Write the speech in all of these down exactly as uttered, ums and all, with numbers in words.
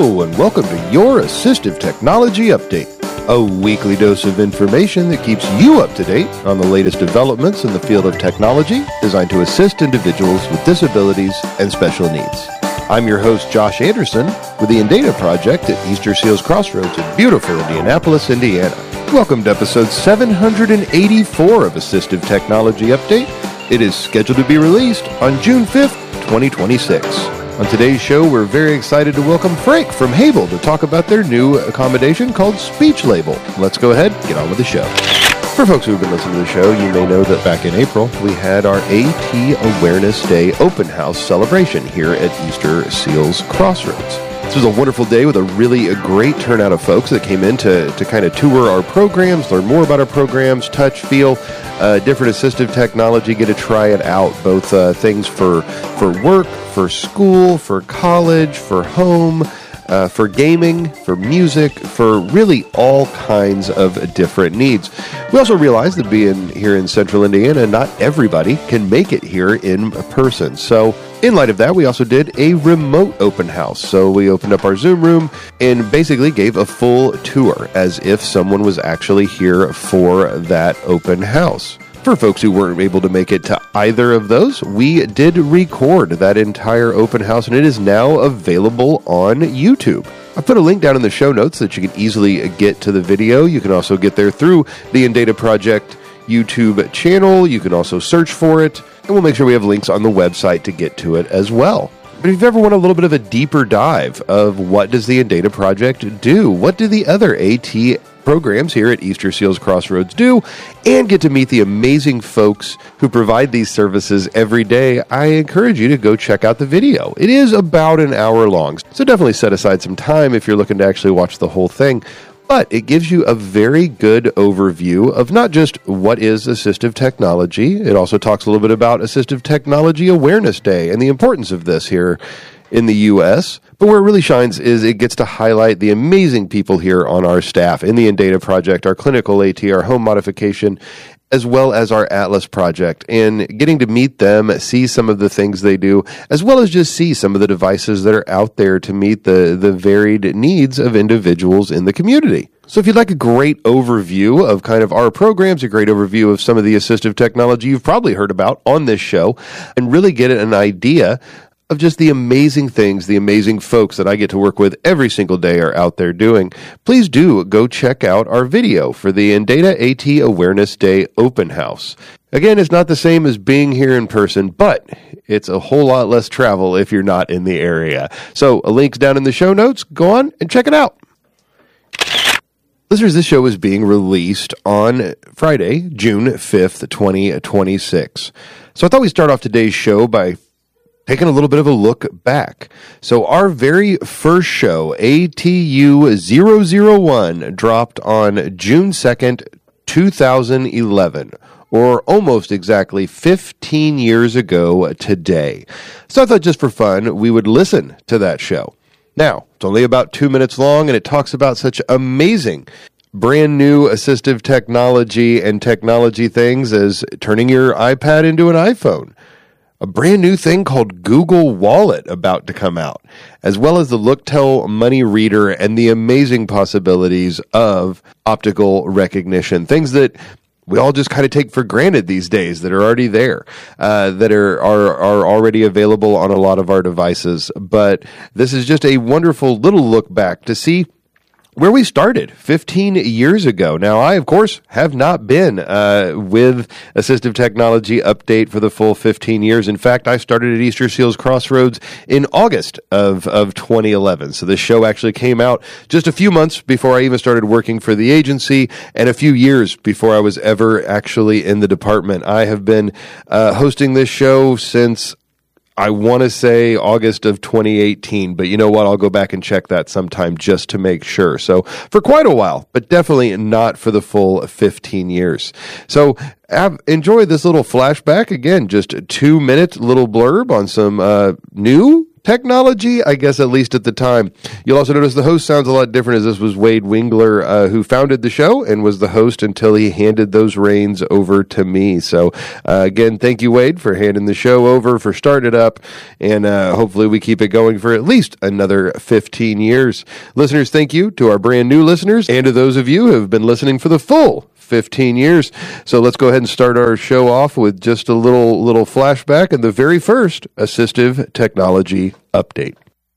Hello, and welcome to your Assistive Technology Update, a weekly dose of information that keeps you up to date on the latest developments in the field of technology designed to assist individuals with disabilities and special needs. I'm your host, Josh Anderson, with the Indata Project at Easter Seals Crossroads in beautiful Indianapolis, Indiana. Welcome to episode seven hundred eighty-four of Assistive Technology Update. It is scheduled to be released on June fifth, twenty twenty-six. On today's show, we're very excited to welcome Frank from Hable to talk about their new accommodation called Speech Label. Let's go ahead and get on with the show. For folks who have been listening to the show, you may know that back in April, we had our AT Awareness Day open house celebration here at Easter Seals Crossroads. This was a wonderful day with a really a great turnout of folks that came in to, to kind of tour our programs, learn more about our programs, touch, feel, uh, different assistive technology, get to try it out, both uh, things for, for work, for school, for college, for home, uh, for gaming, for music, for really all kinds of different needs. We also realized that being here in central Indiana, not everybody can make it here in person. So in light of that, we also did a remote open house. So we opened up our Zoom room and basically gave a full tour as if someone was actually here for that open house. For folks who weren't able to make it to either of those, we did record that entire open house, and it is now available on YouTube. I put a link down in the show notes that you can easily get to the video. You can also get there through the Indata Project YouTube channel. You can also search for it, and we'll make sure we have links on the website to get to it as well. But if you've ever wanted a little bit of a deeper dive of what does the Indata Project do, what do the other AT programs here at Easter Seals Crossroads do, and get to meet the amazing folks who provide these services every day, I encourage you to go check out the video. It is about an hour long, so definitely set aside some time if you're looking to actually watch the whole thing. But it gives you a very good overview of not just what is assistive technology, it also talks a little bit about Assistive Technology Awareness Day and the importance of this here in the U S, but where it really shines is it gets to highlight the amazing people here on our staff in the Indata Project, our clinical AT, our home modification, as well as our Atlas project, and getting to meet them, see some of the things they do, as well as just see some of the devices that are out there to meet the, the varied needs of individuals in the community. So if you'd like a great overview of kind of our programs, a great overview of some of the assistive technology you've probably heard about on this show, and really get an idea of just the amazing things, the amazing folks that I get to work with every single day are out there doing, please do go check out our video for the Indata AT Awareness Day Open House. Again, it's not the same as being here in person, but it's a whole lot less travel if you're not in the area. So a link's down in the show notes. Go on and check it out. Listeners, this show is being released on Friday, June fifth, twenty twenty-six. So I thought we'd start off today's show by taking a little bit of a look back. So our very first show, A T U zero zero one, dropped on June second, two thousand eleven, or almost exactly fifteen years ago today. So I thought just for fun, we would listen to that show. Now, it's only about two minutes long, and it talks about such amazing brand new assistive technology and technology things as turning your iPad into an iPhone, a brand new thing called Google Wallet about to come out, as well as the Looktel Money Reader and the amazing possibilities of optical recognition, things that we all just kind of take for granted these days that are already there, uh, that are, are, are already available on a lot of our devices. But this is just a wonderful little look back to see where we started fifteen years ago. Now, I, of course, have not been uh, with Assistive Technology Update for the full fifteen years. In fact, I started at Easter Seals Crossroads in August of, of twenty eleven. So this show actually came out just a few months before I even started working for the agency and a few years before I was ever actually in the department. I have been uh, hosting this show since I want to say August of twenty eighteen, but you know what? I'll go back and check that sometime just to make sure. So for quite a while, but definitely not for the full fifteen years. So have, enjoy this little flashback. Again, just a two minute little blurb on some uh, new technology, I guess at least at the time. You'll also notice the host sounds a lot different, as this was Wade Wingler, uh, who founded the show and was the host until he handed those reins over to me. So, uh, again, thank you, Wade, for handing the show over, for starting it up, and uh, hopefully we keep it going for at least another fifteen years. Listeners, thank you to our brand new listeners and to those of you who have been listening for the full fifteen years. So let's go ahead and start our show off with just a little little flashback and the very first assistive technology update.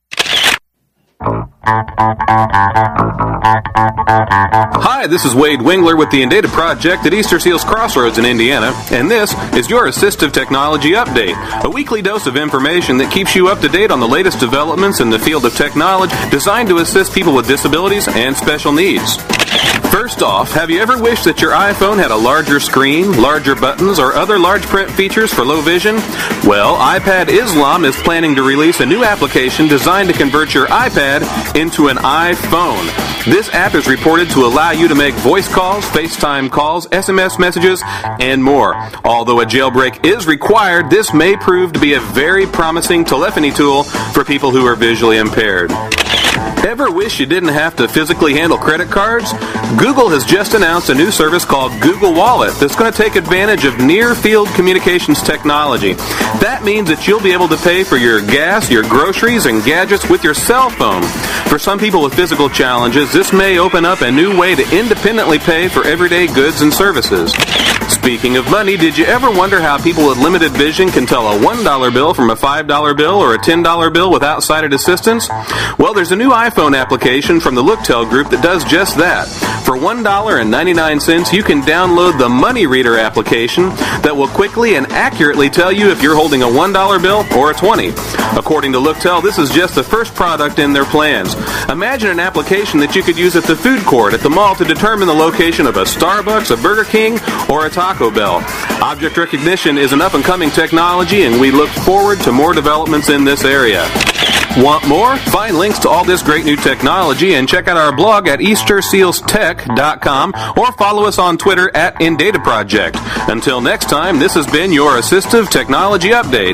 Hi, this is Wade Wingler with the Indata Project at Easter Seals Crossroads in Indiana, and this is your Assistive Technology Update, a weekly dose of information that keeps you up to date on the latest developments in the field of technology designed to assist people with disabilities and special needs. First off, have you ever wished that your iPhone had a larger screen, larger buttons, or other large print features for low vision? Well, iPad Islam is planning to release a new application designed to convert your iPad into an iPhone. This app is reported to allow you to make voice calls, FaceTime calls, S M S messages, and more. Although a jailbreak is required, this may prove to be a very promising telephony tool for people who are visually impaired. Ever wish you didn't have to physically handle credit cards? Google has just announced a new service called Google Wallet that's going to take advantage of near-field communications technology. That means that you'll be able to pay for your gas, your groceries, and gadgets with your cell phone. For some people with physical challenges, this may open up a new way to independently pay for everyday goods and services. Speaking of money, did you ever wonder how people with limited vision can tell a one dollar bill from a five dollar bill or a ten dollar bill without sighted assistance? Well, there's a new iPhone application from the Looktel Group that does just that. For one dollar and ninety-nine cents, you can download the Money Reader application that will quickly and accurately tell you if you're holding a one dollar bill or a twenty. According to Looktel, this is just the first product in their plans. Imagine an application that you could use at the food court at the mall to determine the location of a Starbucks, a Burger King, or a Taco Bell. Object recognition is an up-and-coming technology, and we look forward to more developments in this area. Want more? Find links to all this great new technology and check out our blog at easter seals tech dot com or follow us on Twitter at Indata Project. Until next time, this has been your Assistive Technology Update.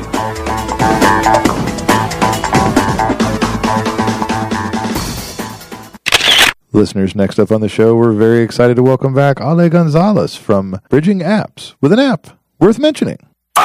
Listeners, next up on the show, we're very excited to welcome back Ale Gonzalez from Bridging Apps with an app worth mentioning.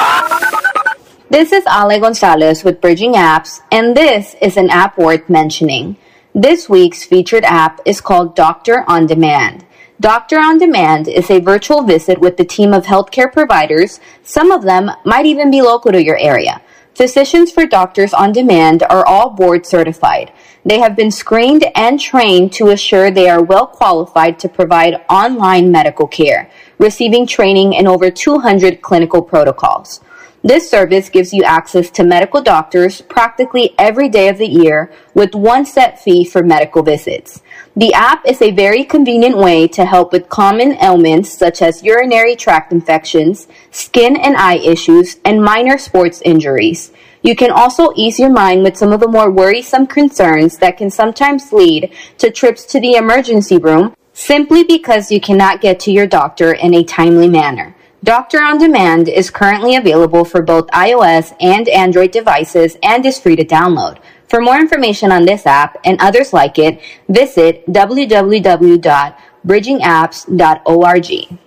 This is Ale Gonzalez with Bridging Apps, and this is an app worth mentioning. This week's featured app is called Doctor on Demand. Doctor on Demand is a virtual visit with the team of healthcare providers. Some of them might even be local to your area. Physicians for Doctors on Demand are all board certified. They have been screened and trained to assure they are well qualified to provide online medical care, receiving training in over two hundred clinical protocols. This service gives you access to medical doctors practically every day of the year with one set fee for medical visits. The app is a very convenient way to help with common ailments such as urinary tract infections, skin and eye issues, and minor sports injuries. You can also ease your mind with some of the more worrisome concerns that can sometimes lead to trips to the emergency room simply because you cannot get to your doctor in a timely manner. Doctor on Demand is currently available for both iOS and Android devices and is free to download. For more information on this app and others like it, visit w w w dot bridging apps dot org.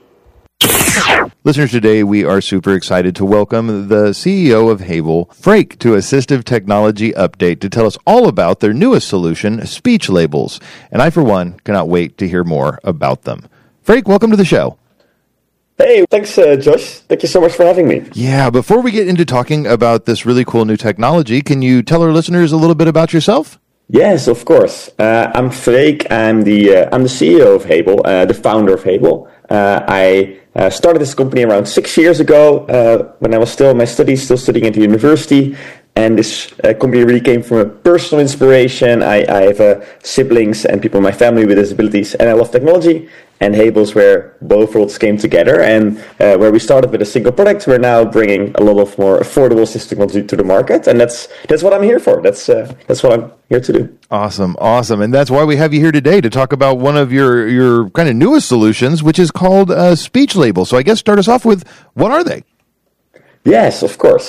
Listeners, today we are super excited to welcome the C E O of Hable, Freek, to Assistive Technology Update to tell us all about their newest solution, speech labels. And I, for one, cannot wait to hear more about them. Freek, welcome to the show. Hey, thanks, uh, Josh. Thank you so much for having me. Yeah, before we get into talking about this really cool new technology, can you tell our listeners a little bit about yourself? Yes, of course. Uh, I'm Freek. I'm the uh, I'm the C E O of Hable, uh, the founder of Hable. Uh, I uh, started this company around six years ago uh, when I was still in my studies, still studying at the university. And this uh, company really came from a personal inspiration. I, I have uh, siblings and people in my family with disabilities, and I love technology. And Hable's where both worlds came together, and uh, where we started with a single product, we're now bringing a lot of more affordable assistive technology to the market, and that's that's what I'm here for. That's uh, that's what I'm here to do. Awesome, awesome, and that's why we have you here today to talk about one of your your kind of newest solutions, which is called uh, Speech Label. So I guess start us off with, what are they? Yes, of course.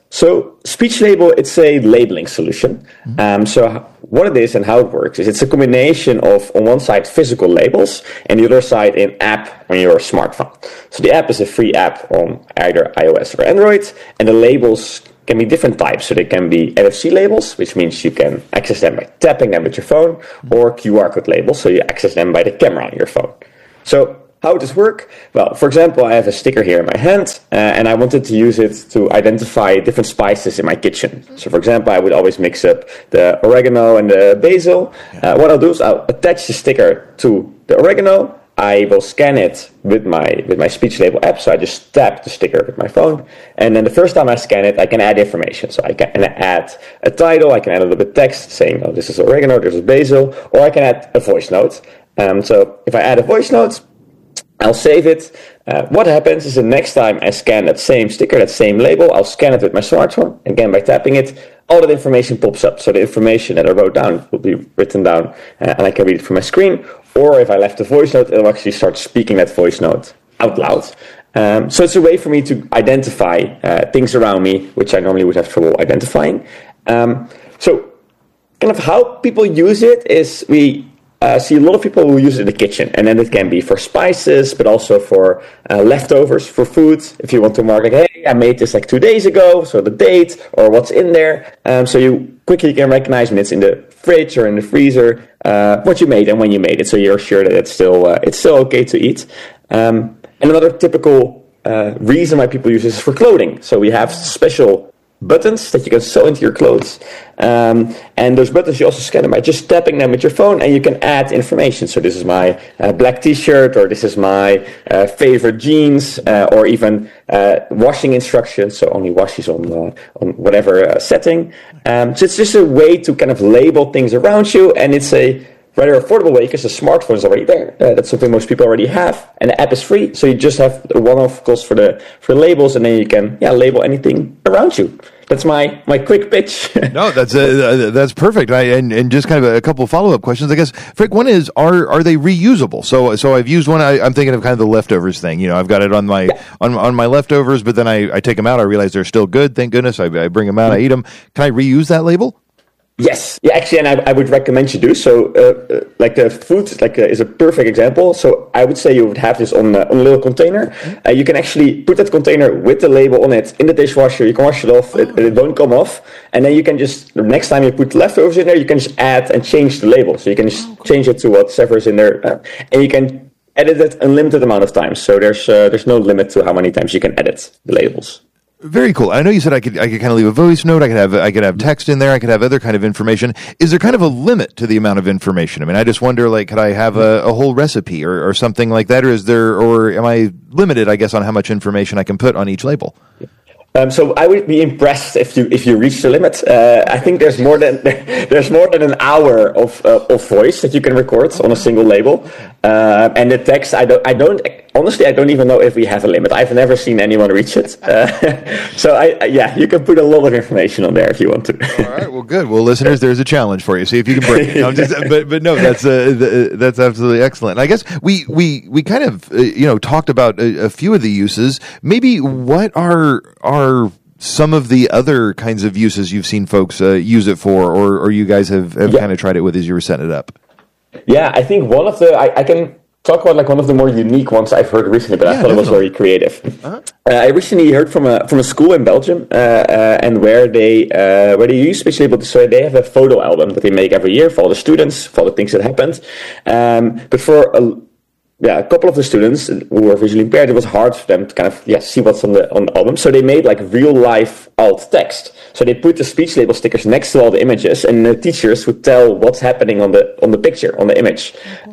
So Speech Label, it's a labeling solution. Mm-hmm. Um, so what it is and how it works is it's a combination of, on one side, physical labels, and the other side, an app on your smartphone. So the app is a free app on either iOS or Android, and the labels can be different types. So they can be N F C labels, which means you can access them by tapping them with your phone, or Q R code labels, so you access them by the camera on your phone. So how does this work? Well, for example, I have a sticker here in my hand, uh, and I wanted to use it to identify different spices in my kitchen. So, for example, I would always mix up the oregano and the basil. Uh, what I'll do is I'll attach the sticker to the oregano. I will scan it with my with my speech label app. So I just tap the sticker with my phone, and then the first time I scan it, I can add information. So I can add a title, I can add a little bit of text saying, "Oh, this is oregano, this is basil," or I can add a voice note. Um, so if I add a voice note, I'll save it. Uh, what happens is the next time I scan that same sticker, that same label, I'll scan it with my smartphone. Again, by tapping it, all that information pops up. So the information that I wrote down will be written down, uh, and I can read it from my screen. Or if I left a voice note, it'll actually start speaking that voice note out loud. Um, so it's a way for me to identify uh, things around me, which I normally would have trouble identifying. Um, so kind of how people use it is we Uh, see a lot of people who use it in the kitchen, and then it can be for spices, but also for uh, leftovers, for food. If you want to mark like, hey, I made this like two days ago, so the date or what's in there. Um, so you quickly can recognize when it's in the fridge or in the freezer, uh, what you made and when you made it, so you're sure that it's still uh, it's still okay to eat. Um, and another typical uh, reason why people use this is for clothing. So we have special buttons that you can sew into your clothes, um, and those buttons you also scan them by just tapping them with your phone, and you can add information. So this is my uh, black t-shirt, or this is my uh, favorite jeans, uh, or even uh, washing instructions, so only washes on uh, on whatever uh, setting. Um, so it's just a way to kind of label things around you, and it's a rather affordable way because the smartphone is already there. Uh, that's something most people already have, and the app is free, so you just have a one-off cost for the for labels, and then you can yeah label anything around you. That's my, my quick pitch. No, that's uh, that's perfect. I, and and just kind of a couple follow up questions, I guess. Frick, one is are are they reusable? So so I've used one. I, I'm thinking of kind of the leftovers thing. You know, I've got it on my yeah. on on my leftovers, but then I, I take them out. I realize they're still good. Thank goodness. I, I bring them out. I eat them. Can I reuse that label? Yes, yeah, actually, and I, I would recommend you do so. Uh, uh, like the food, like uh, is a perfect example. So I would say you would have this on, uh, on a little container. Uh, you can actually put that container with the label on it in the dishwasher. You can wash it off; it, it won't come off. And then you can just the next time you put leftovers in there, you can just add and change the label. So you can just change it to whatever is in there, uh, and you can edit it unlimited amount of times. So there's uh, there's no limit to how many times you can edit the labels. Very cool. I know you said I could I could kind of leave a voice note. I could have I could have text in there. I could have other kind of information. Is there kind of a limit to the amount of information? I mean, I just wonder, like, could I have a, a whole recipe or, or something like that, or is there, or am I limited, I guess, on how much information I can put on each label? Um, so I would be impressed if you if you reach the limit. Uh, I think there's more than there's more than an hour of uh, of voice that you can record on a single label, uh, and the text I don't I don't honestly I don't even know if we have a limit. I've never seen anyone reach it. Uh, so I yeah you can put a lot of information on there if you want to. All right, well, good. Well, listeners, there's a challenge for you. See if you can break it. No, just, but but no, that's uh, that's absolutely excellent. I guess we we we kind of uh, you know talked about a, a few of the uses. Maybe what are are Are some of the other kinds of uses you've seen folks uh, use it for, or, or you guys have, have yeah. kind of tried it with as you were setting it up? Yeah, I think one of the, I, I can talk about like one of the more unique ones I've heard recently, but yeah, I thought definitely. It was very creative. Uh-huh. Uh, I recently heard from a from a school in Belgium, uh, uh, and where they uh, where they use Speech Label, so they have a photo album that they make every year for all the students, for all the things that happened. Um, but for a Yeah, a couple of the students who were visually impaired, it was hard for them to kind of yeah see what's on the on the album. So they made like real life alt text. So they put the speech label stickers next to all the images, and the teachers would tell what's happening on the on the picture, on the image.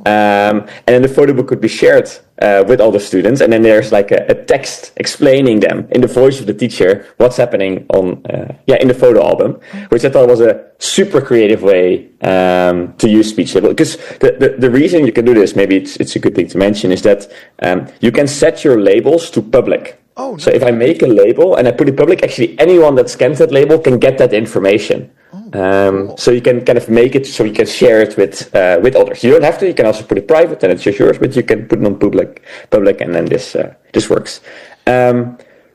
Um, and then the photo book could be shared uh, with all the students, and then there's like a, a text explaining them in the voice of the teacher what's happening on uh, yeah in the photo album, which I thought was a super creative way um, to use speech label. Because the, the the reason you can do this, maybe it's it's a good thing to mention, is that um, you can set your labels to public. Oh, nice. So if I make a label and I put it public, actually anyone that scans that label can get that information. Oh, um, cool. So you can kind of make it so you can share it with uh, with others. You don't have to. You can also put it private, and it's just yours. But you can put it on public, public, and then this uh, this works. Um,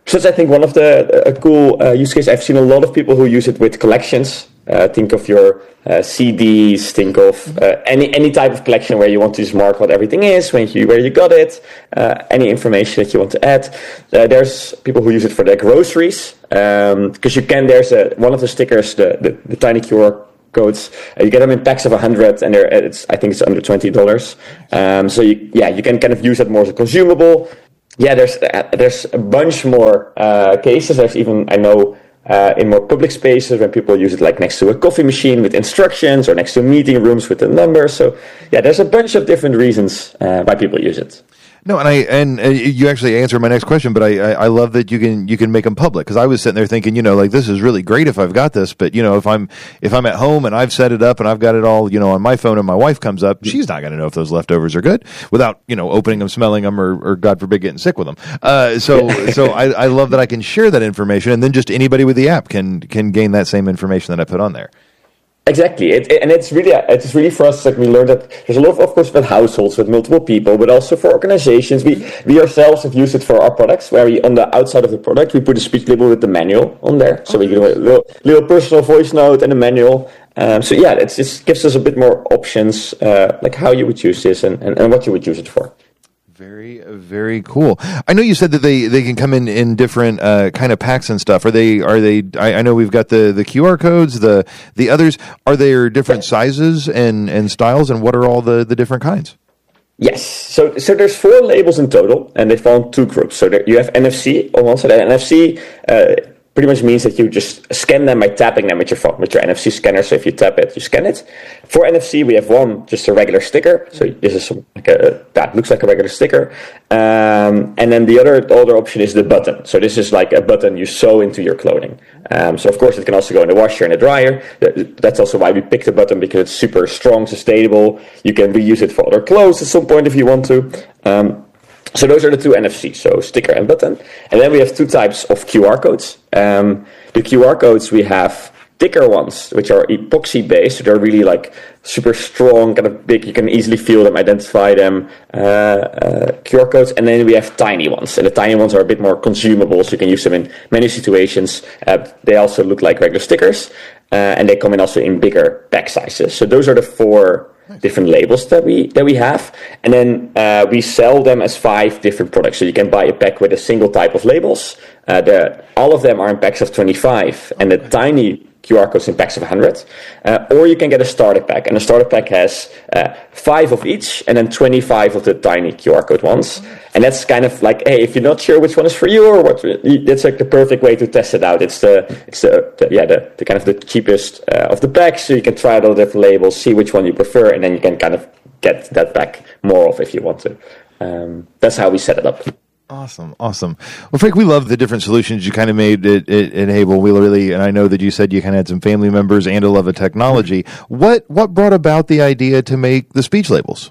So that's, I think, one of the uh, cool uh, use cases. I've seen a lot of people who use it with collections. Uh, think of your uh, C Ds. Think of uh, any any type of collection where you want to just mark what everything is, when you where you got it, uh, any information that you want to add. Uh, there's people who use it for their groceries because um, you can. There's a, one of the stickers, the, the, the tiny Q R codes. Uh, you get them in packs of a hundred, and they're it's I think it's under twenty dollars. Um, so you, yeah, you can kind of use it more as a consumable. Yeah, there's uh, there's a bunch more uh, cases. There's even I know. Uh, in more public spaces when people use it like next to a coffee machine with instructions or next to meeting rooms with the numbers. So yeah, there's a bunch of different reasons uh, why people use it. No, and I and uh, you actually answered my next question, but I, I, I love that you can you can make them public, because I was sitting there thinking, you know, like, this is really great if I've got this, but you know, if I'm if I'm at home and I've set it up and I've got it all, you know, on my phone, and my wife comes up, she's not going to know if those leftovers are good without, you know, opening them, smelling them, or, or God forbid getting sick with them. Uh, so so I, I love that I can share that information, and then just anybody with the app can can gain that same information that I put on there. Exactly, it, it, and it's really it's really for us. Like, we learned that there's a lot of, of course, with households with multiple people, but also for organizations. We we ourselves have used it for our products, where we on the outside of the product we put a speech label with the manual on there, so we can do a little, little personal voice note and a manual. Um, so yeah, it just gives us a bit more options, uh, like how you would use this and, and, and what you would use it for. Very, very cool. I know you said that they, they can come in, in different uh, kind of packs and stuff. Are they? Are they? I, I know we've got the, the Q R codes, the the others. Are there different sizes and, and styles, and what are all the, the different kinds? Yes. So so there's four labels in total, and they fall in two groups. So there, you have N F C on one side. N F C uh, pretty much means that you just scan them by tapping them with your phone, with your N F C scanner. So if you tap it, you scan it. For N F C, we have one, just a regular sticker. So this is some, like a, that looks like a regular sticker. Um, and then the other, the other option is the button. So this is like a button you sew into your clothing. Um, so of course it can also go in the washer and the dryer. That's also why we picked the button, because it's super strong, sustainable. You can reuse it for other clothes at some point if you want to. Um, So those are the two N F Cs, so sticker and button. And then we have two types of Q R codes. Um, the Q R codes, we have thicker ones, which are epoxy-based. So they're really like super strong, kind of big. You can easily feel them, identify them, uh, uh, Q R codes. And then we have tiny ones. And the tiny ones are a bit more consumable, so you can use them in many situations. Uh, they also look like regular stickers. Uh, and they come in also in bigger pack sizes. So those are the four different labels that we that we have, and then uh, we sell them as five different products. So you can buy a pack with a single type of labels. Uh, the, all of them are in packs of twenty-five, and the tiny Q R codes in packs of one hundred. Uh, or you can get a starter pack, and a starter pack has uh, five of each, and then twenty-five of the tiny Q R code ones. And that's kind of like, hey, if you're not sure which one is for you, or what, that's like the perfect way to test it out. It's the, it's the, the yeah, the, the kind of the cheapest uh, of the packs, so you can try out all the different labels, see which one you prefer, and then you can kind of get that pack more of if you want to. Um, that's how we set it up. Awesome, awesome. Well, Frank, we love the different solutions you kind of made at, at, at Hable. We really, and I know that you said you kind of had some family members and a love of technology. What what brought about the idea to make the speech labels?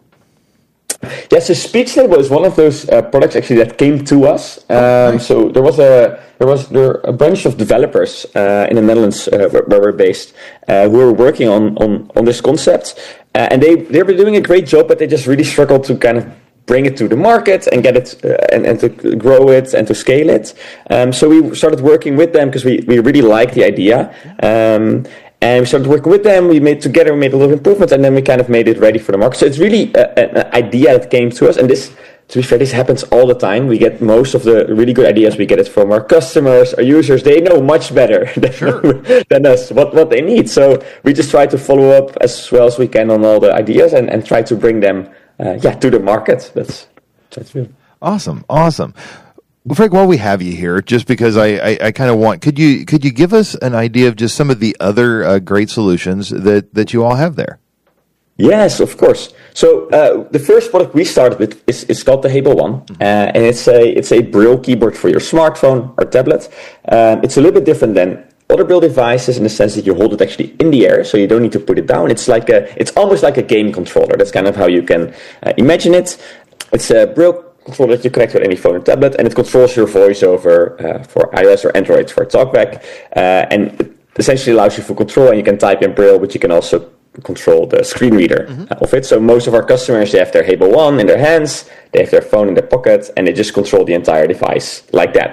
Yes, the speech label is one of those uh, products actually that came to us. Um, oh, nice. So there was a there was there were a bunch of developers uh, in the Netherlands uh, where, where we're based uh, who were working on on, on this concept, uh, and they they were doing a great job, but they just really struggled to kind of bring it to the market and get it uh, and, and to grow it and to scale it. Um, so we started working with them because we, we really liked the idea. Um, and we started working with them. We made together, we made a little improvements, and then we kind of made it ready for the market. So it's really a, an idea that came to us. And this, to be fair, this happens all the time. We get most of the really good ideas. We get it from our customers, our users. They know much better than, sure. than us what, what they need. So we just try to follow up as well as we can on all the ideas and, and try to bring them Uh, yeah, to the market. That's that's real. Awesome, awesome. Well, Frank, while we have you here, just because I, I, I kind of want, could you could you give us an idea of just some of the other uh, great solutions that, that you all have there? Yes, of course. So uh, the first product we started with is, is called the Hable One, mm-hmm. uh, and it's a it's a Braille keyboard for your smartphone or tablet. Um, it's a little bit different than other Braille devices in the sense that you hold it actually in the air, so you don't need to put it down. It's like a, it's almost like a game controller. That's kind of how you can uh, imagine it. It's a Braille controller that you connect with any phone or tablet, and it controls your voice over uh, for iOS or Android for TalkBack, uh, and it essentially allows you full control. And you can type in Braille, but you can also control the screen reader mm-hmm. of it. So most of our customers, they have their Hable One in their hands, they have their phone in their pocket, and they just control the entire device like that.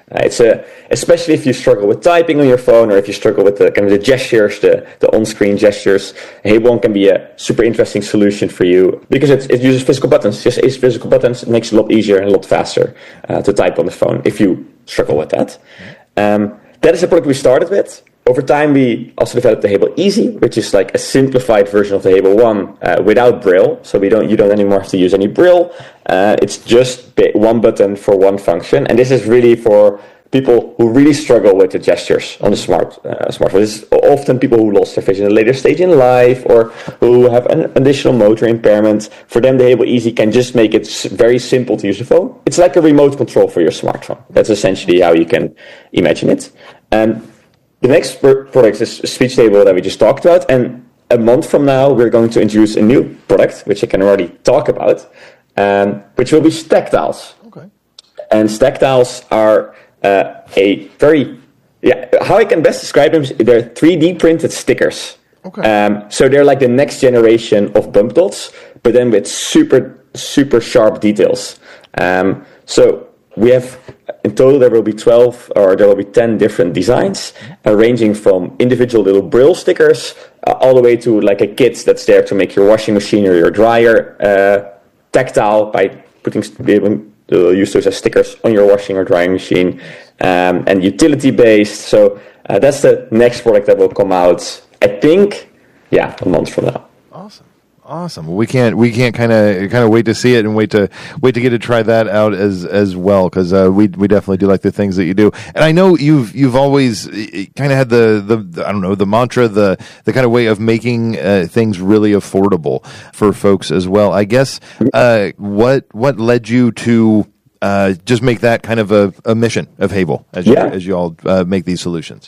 Uh, it's a, especially if you struggle with typing on your phone, or if you struggle with the kind of the gestures, the, the on-screen gestures, Hable One can be a super interesting solution for you because it, it uses physical buttons. Just eight physical buttons. It makes it a lot easier and a lot faster uh, to type on the phone if you struggle with that. Um, that is a product we started with. Over time, we also developed the Hable Easy, which is like a simplified version of the Hable One uh, without Braille. So we don't, you don't anymore have to use any Braille. Uh, it's just one button for one function, and this is really for people who really struggle with the gestures on the smart uh, smartphone. This is often people who lost their vision at a later stage in life, or who have an additional motor impairment. For them, the Hable Easy can just make it very simple to use the phone. It's like a remote control for your smartphone. That's essentially how you can imagine it. Um, The next product is SpeechLabel that we just talked about, and a month from now we're going to introduce a new product, which I can already talk about, um, which will be Stactiles. Okay. And Stactiles are uh, a very, yeah, how I can best describe them is they're three D printed stickers. Okay. Um, so they're like the next generation of bump dots, but then with super, super sharp details. Um, so we have, in total, there will be twelve, or there will be ten different designs, uh, ranging from individual little Braille stickers, uh, all the way to like a kit that's there to make your washing machine or your dryer uh, tactile by putting, be able to use those as stickers on your washing or drying machine, um, and utility-based. So uh, that's the next product that will come out, I think, yeah, a month from now. Awesome. Awesome. Well, we can't we can't kind of kind of wait to see it and wait to wait to get to try that out as as well, because uh, we we definitely do like the things that you do. And I know you've you've always kind of had the, the the I don't know the mantra the the kind of way of making uh, things really affordable for folks as well. I guess uh, what what led you to uh, just make that kind of a, a mission of Hable as you, yeah. as you all uh, make these solutions?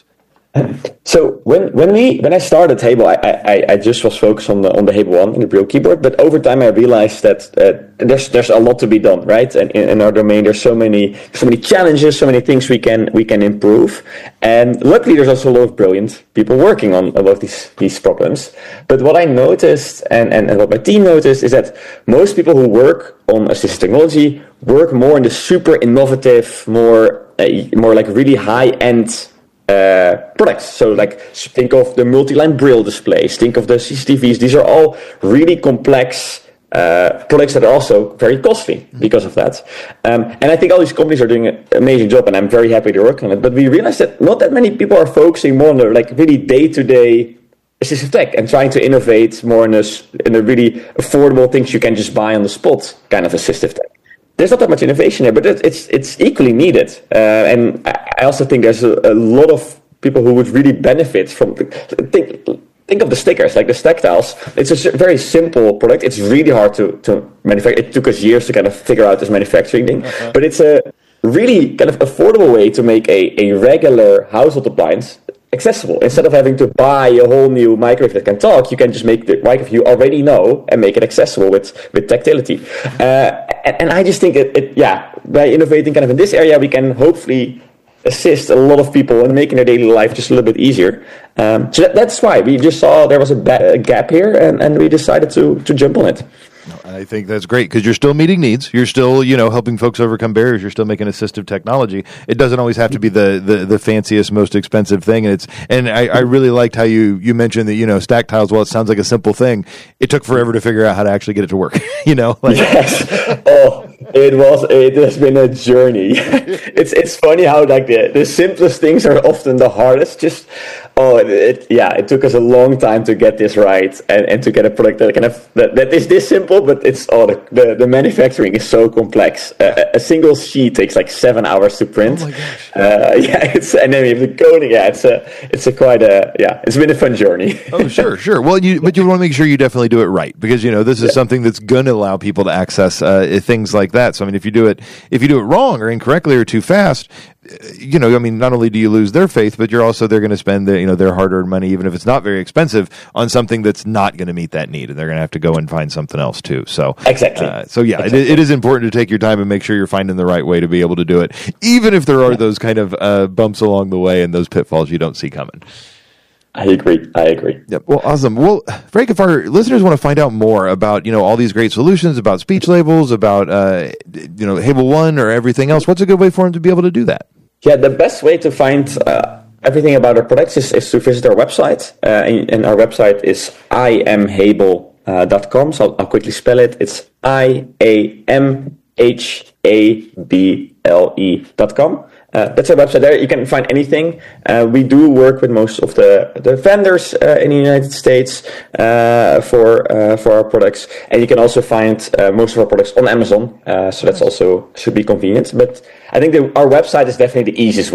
So when when we when I started Hable, I, I, I just was focused on the on the Hable One and the Braille keyboard. But over time, I realized that uh, there's there's a lot to be done, right? And in, in our domain, there's so many so many challenges, so many things we can we can improve. And luckily, there's also a lot of brilliant people working on a lot of these these problems. But what I noticed, and, and, and what my team noticed, is that most people who work on assistive technology work more in the super innovative, more uh, more like really high end Uh, products. So like think of the multi-line Braille displays, think of the C C T Vs. These are all really complex uh, products that are also very costly because of that. Um, and I think all these companies are doing an amazing job, and I'm very happy to work on it. But we realized that not that many people are focusing more on the like really day-to-day assistive tech and trying to innovate more in a, in a really affordable things you can just buy on the spot kind of assistive tech. There's not that much innovation there, but it's it's equally needed. Uh, and I also think there's a, a lot of people who would really benefit from the, think think of the stickers, like the Stactiles. It's a very simple product. It's really hard to, to manufacture. It took us years to kind of figure out this manufacturing thing, uh-huh. But it's a really kind of affordable way to make a, a regular household appliance accessible. Instead of having to buy a whole new microwave that can talk, you can just make the microwave you already know and make it accessible with, with tactility. Uh, and, and I just think, it, it, yeah, by innovating kind of in this area, we can hopefully assist a lot of people in making their daily life just a little bit easier. Um, so that, that's why we just saw there was a, ba- a gap here, and, and we decided to, to jump on it. I think that's great because you're still meeting needs. You're still, you know, helping folks overcome barriers. You're still making assistive technology. It doesn't always have to be the, the, the fanciest, most expensive thing. And it's and I, I really liked how you, you mentioned that, you know, Stactiles, well, it sounds like a simple thing. It took forever to figure out how to actually get it to work. you know, like, yes. Oh, it was. It has been a journey. it's it's funny how like the, the simplest things are often the hardest. Just oh, it, it yeah. It took us a long time to get this right and, and to get a product that kind of that, that is this simple, but it's oh the the, the manufacturing is so complex. Uh, a single sheet takes like seven hours to print. Oh my gosh. Uh, yeah, it's and then we have the coding. Yeah, it's a it's a quite a yeah. It's been a fun journey. oh sure, sure. Well, you but you want to make sure you definitely do it right because you know this is yeah. something that's going to allow people to access uh, things like that. So I mean, if you do it if you do it wrong or incorrectly or too fast, you know, I mean, not only do you lose their faith, but you're also they're going to spend the, you know their hard-earned money, even if it's not very expensive, on something that's not going to meet that need, and they're going to have to go and find something else too. So exactly. Uh, so yeah, exactly. It, it is important to take your time and make sure you're finding the right way to be able to do it, even if there are yeah. those kind of uh, bumps along the way and those pitfalls you don't see coming. I agree. I agree. Yep. Well, awesome. Well, Frank, if our listeners want to find out more about, you know, all these great solutions, about speech labels, about, uh, you know, Hable One or everything else, what's a good way for them to be able to do that? Yeah, the best way to find uh, everything about our products is, is to visit our website. Uh, and, and our website is i am hable dot com. So I'll, I'll quickly spell it. It's I A M H A B L E dot com. Uh, that's our website. There you can find anything. Uh, we do work with most of the, the vendors uh, in the United States uh, for uh, for our products, and you can also find uh, most of our products on Amazon. Uh, so that's also should be convenient. But I think that our website is definitely the easiest way